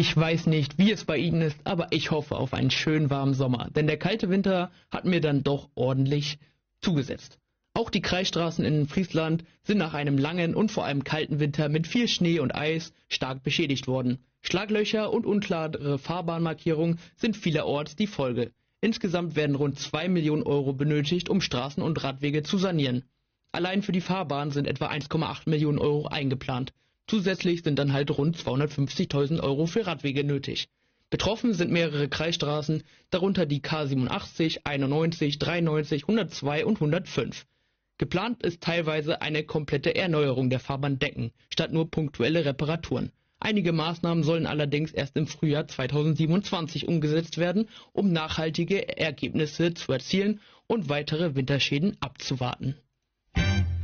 Ich weiß nicht, wie es bei Ihnen ist, aber ich hoffe auf einen schönen warmen Sommer, denn der kalte Winter hat mir dann doch ordentlich zugesetzt. Auch die Kreisstraßen in Friesland sind nach einem langen und vor allem kalten Winter mit viel Schnee und Eis stark beschädigt worden. Schlaglöcher und unklare Fahrbahnmarkierungen sind vielerorts die Folge. Insgesamt werden rund 2 Millionen Euro benötigt, um Straßen und Radwege zu sanieren. Allein für die Fahrbahn sind etwa 1,8 Millionen Euro eingeplant. Zusätzlich sind dann halt rund 250.000 Euro für Radwege nötig. Betroffen sind mehrere Kreisstraßen, darunter die K87, 91, 93, 102 und 105. Geplant ist teilweise eine komplette Erneuerung der Fahrbahn Decken, statt nur punktuelle Reparaturen. Einige Maßnahmen sollen allerdings erst im Frühjahr 2027 umgesetzt werden, um nachhaltige Ergebnisse zu erzielen und weitere Winterschäden abzuwarten.